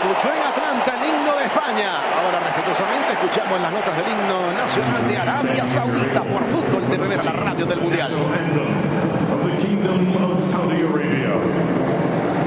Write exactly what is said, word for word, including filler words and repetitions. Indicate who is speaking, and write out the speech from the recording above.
Speaker 1: escuchó en Atlanta el himno de España. Ahora respetuosamente escuchamos las notas del himno nacional de Arabia Saudita por Fútbol de Primera, la radio del Mundial.